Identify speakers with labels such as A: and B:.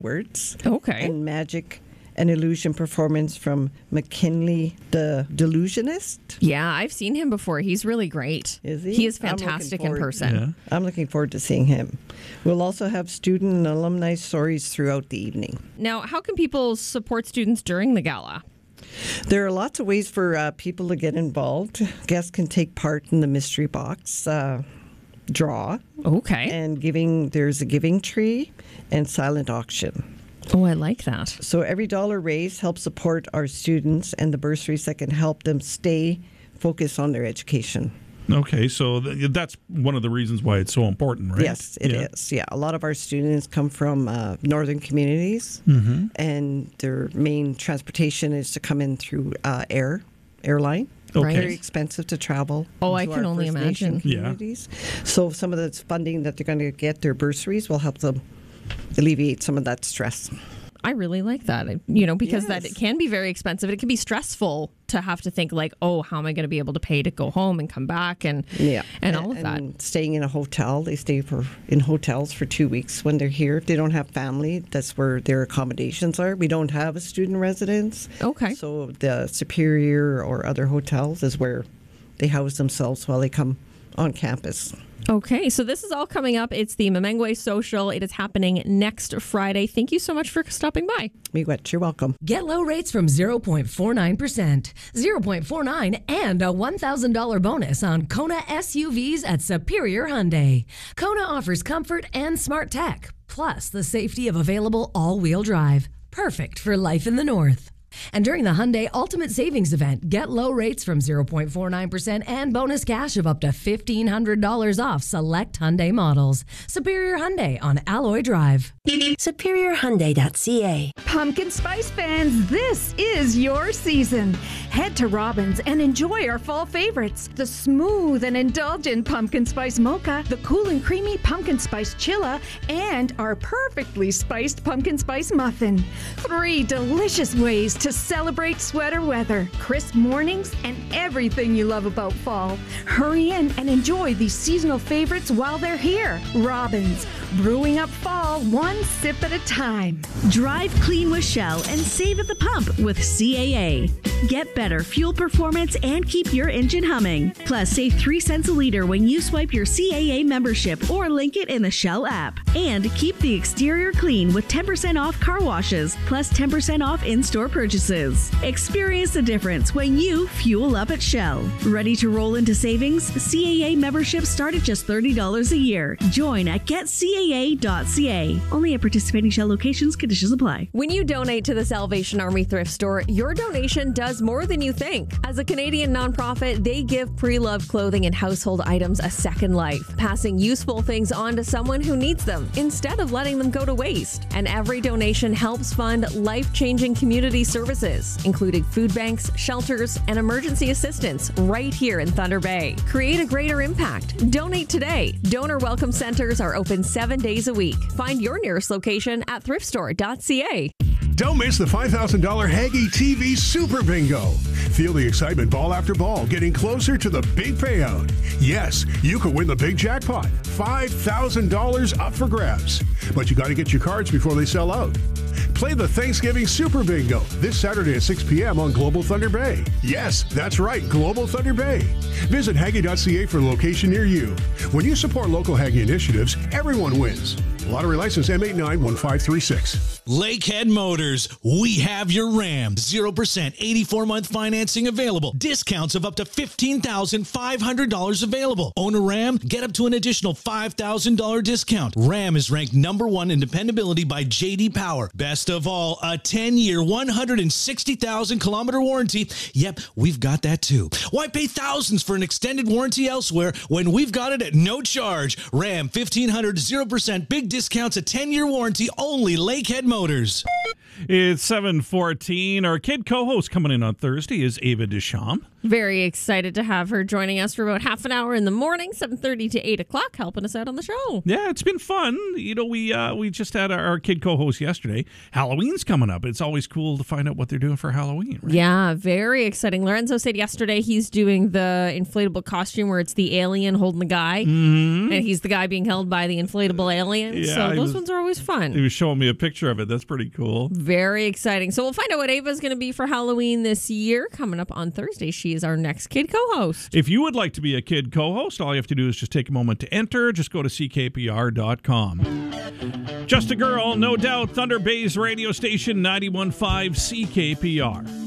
A: words.
B: Okay.
A: And magic and illusion performance from McKinley the Delusionist.
B: Yeah, I've seen him before. He's really great.
A: Is he?
B: He is fantastic in person.
C: Yeah.
A: I'm looking forward to seeing him. We'll also have student and alumni stories throughout the evening.
B: Now, how can people support students during the gala?
A: There are lots of ways for people to get involved. Guests can take part in the mystery box draw.
B: Okay.
A: And giving. There's a giving tree and silent auction.
B: Oh, I like that.
A: So every dollar raised helps support our students and the bursaries that can help them stay focused on their education.
C: Okay, so that's one of the reasons why it's so important, right?
A: Yes, it is. Yeah, a lot of our students come from northern communities, and their main transportation is to come in through airline.
C: Okay.
A: Very expensive to travel.
B: Oh, I
A: into
B: can
A: our
B: only
A: First Nation
B: imagine.
A: communities. So some of the funding that they're going to get, their bursaries, will help them alleviate some of that stress.
B: I really like that, because that it can be very expensive. It can be stressful to have to think like, oh, how am I going to be able to pay to go home and come back and all of that.
A: And staying in a hotel, they stay in hotels for 2 weeks when they're here. If they don't have family, that's where their accommodations are. We don't have a student residence.
B: Okay.
A: So the Superior or other hotels is where they house themselves while they come on campus.
B: Okay, so this is all coming up. It's the Memengwe Social. It is happening next Friday. Thank you so much for stopping by.
A: You're welcome.
D: Get low rates from 0.49%, 0.49, and a $1,000 bonus on Kona SUVs at Superior Hyundai. Kona offers comfort and smart tech, plus the safety of available all-wheel drive. Perfect for life in the North. And during the Hyundai Ultimate Savings Event, get low rates from 0.49% and bonus cash of up to $1,500 off select Hyundai models. Superior Hyundai on Alloy Drive.
E: SuperiorHyundai.ca.
F: Pumpkin Spice fans, this is your season. Head to Robbins and enjoy our fall favorites. The smooth and indulgent Pumpkin Spice Mocha, the cool and creamy Pumpkin Spice Chilla, and our perfectly spiced Pumpkin Spice Muffin. 3 delicious ways to celebrate sweater weather, crisp mornings, and everything you love about fall. Hurry in and enjoy these seasonal favorites while they're here. Robbins, brewing up fall one sip at a time.
G: Drive clean with Shell and save at the pump with CAA. Get better fuel performance and keep your engine humming. Plus, save 3 cents a liter when you swipe your CAA membership or link it in the Shell app. And keep the exterior clean with 10% off car washes, plus 10% off in-store purchases. Experience the difference when you fuel up at Shell. Ready to roll into savings? CAA memberships start at just $30 a year. Join at getcaa.ca. Only at participating Shell locations. Conditions apply.
B: When you donate to the Salvation Army Thrift Store, your donation does more than you think. As a Canadian nonprofit, they give pre-loved clothing and household items a second life, passing useful things on to someone who needs them instead of letting them go to waste. And every donation helps fund life-changing community services, including food banks, shelters, and emergency assistance right here in Thunder Bay. Create a greater impact. Donate today. Donor welcome centers are open 7 days a week. Find your nearest location at thriftstore.ca.
H: Don't miss the $5,000 Haggy TV Super Bingo. Feel the excitement ball after ball, getting closer to the big payout. Yes, you could win the big jackpot, $5,000 up for grabs. But you got to get your cards before they sell out. Play the Thanksgiving Super Bingo this Saturday at 6 p.m. on Global Thunder Bay. Yes, that's right, Global Thunder Bay. Visit Haggy.ca for a location near you. When you support local Haggy initiatives, everyone wins. Lottery license M891536.
I: Lakehead Motors, we have your Ram. 0% 84-month financing available. Discounts of up to $15,500 available. Own a Ram? Get up to an additional $5,000 discount. Ram is ranked #1 in dependability by J.D. Power. Best of all, a 10-year, 160,000-kilometer warranty. Yep, we've got that too. Why pay thousands for an extended warranty elsewhere when we've got it at no charge? Ram 1500 0% big discounts, a 10-year warranty, only Lakehead Motors.
C: It's 7:14. Our kid co-host coming in on Thursday is Ava Deschamps.
B: Very excited to have her joining us for about half an hour in the morning, 7:30 to 8 o'clock, helping us out on the show.
C: Yeah, it's been fun. You know, we just had our kid co-host yesterday. Halloween's coming up. It's always cool to find out what they're doing for Halloween, right?
B: Yeah, very exciting. Lorenzo said yesterday he's doing the inflatable costume where it's the alien holding the guy, and he's the guy being held by the inflatable alien.
C: Yeah,
B: so those ones are always fun.
C: He was showing me a picture of it. That's pretty cool.
B: Very exciting. So we'll find out what Ava's going to be for Halloween this year. Coming up on Thursday, she is our next kid co-host.
C: If you would like to be a kid co-host, all you have to do is just take a moment to enter. Just go to ckpr.com. Just a Girl, no doubt, Thunder Bay's radio station 91.5 CKPR.